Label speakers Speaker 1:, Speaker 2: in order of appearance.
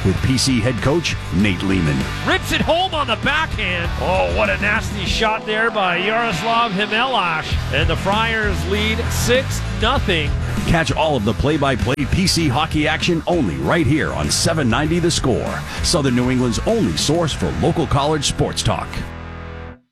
Speaker 1: with PC head coach Nate Lehman.
Speaker 2: Rips it home on the backhand. Oh, what a nasty shot there by Yaroslav Himelash. And the Friars lead 6-0.
Speaker 1: Catch all of the play-by-play PC hockey action only right here on 790 The Score, Southern New England's only source for local college sports talk.